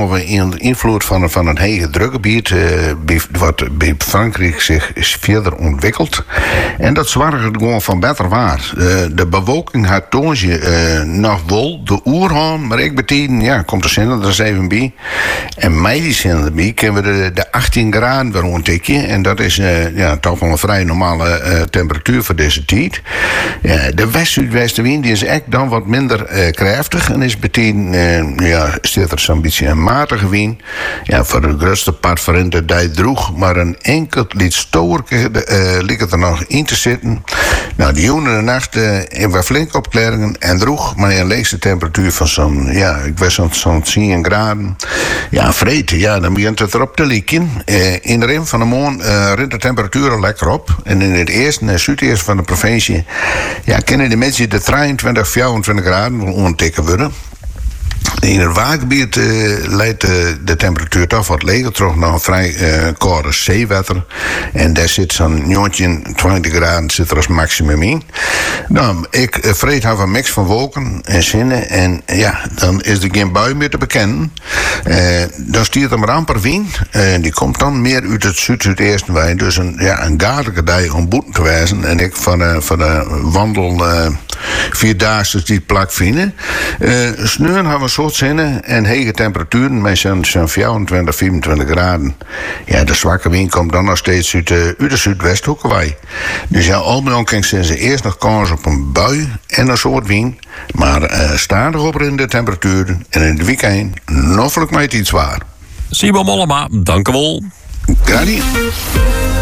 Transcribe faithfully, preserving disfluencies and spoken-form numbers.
komen we in de invloed van, van een hege drukgebied, uh, bij, wat bij Frankrijk zich verder ontwikkelt. En dat zorgt gewoon van beter waar. Uh, de bewolking had toen je uh, nog wel de oerhaan, maar ik beteken, ja, komt de zin er eens even bij. En mij die zin erbij kunnen we de, de achttien graden weer rondtikken. En dat is uh, ja, toch wel een vrij normale uh, temperatuur voor deze tijd. Ja, de west-zuidwestenwind is echt dan wat minder uh, krachtig en is betekent, uh, ja, zit er zo'n beetje een matige wind. Ja, voor de grootste part van de tijd droeg, maar een enkel liet stoorke uh, liep het er nog in te zitten. Nou, die jongen de nacht uh, hebben flink opklaringen en droeg, maar een leegste temperatuur van zo'n, ja, ik weet zo'n zo'n tien graden. Ja, vreten, ja, dan begint het erop te lieken. Uh, in de rim van de maand uh, rint de temperatuur al lekker op. En in het eerste en zuideerste van de provincie, ja, kennen de mensen de drieëntwintig, vierentwintig graden ontikken worden. In het waakgebied uh, leidt uh, de temperatuur toch wat leger terug naar vrij uh, koude zeewater. En daar zit zo'n negentien, twintig graden zit er als maximum in. Nou, ik uh, vreet have een mix van wolken en zinnen. En ja, dan is er geen bui meer te bekennen. Uh, dan stiert er maar amper wind. Uh, die komt dan meer uit het zuid-zuideersten wij. Dus een, ja, een gaarlijke dag om boeten te wijzen. En ik van de, van de wandel uh, vierdaagse die plak vinden. Uh, Sneuren hebben we soort zinnen en hege temperaturen met zo'n vierentwintig, vierentwintig graden. Ja, de zwakke wind komt dan nog steeds uit de, uit de zuidwesthoeken wij. Dus ja, al met al krijgen ze eerst nog kans op een bui en een soort wind. Maar uh, stadig op in de temperaturen en in het weekend nog vlug met iets waar. Simon Mollema, dank u wel. Graag.